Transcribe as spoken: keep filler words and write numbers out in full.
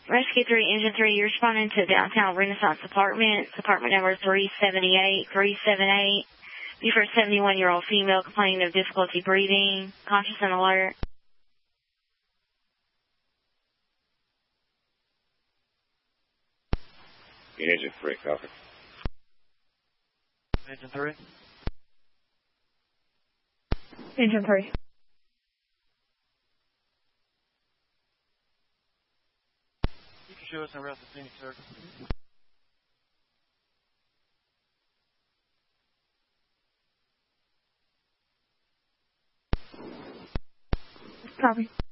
Rescue three, Engine three, you're responding to Downtown Renaissance Apartments, apartment number three seventy-eight, three seventy-eight. Be for a seventy-one-year-old female complaining of difficulty breathing, conscious and alert. Engine three, copy. Engine three. Engine three. You can show us en route to Phoenix, sir. Copy.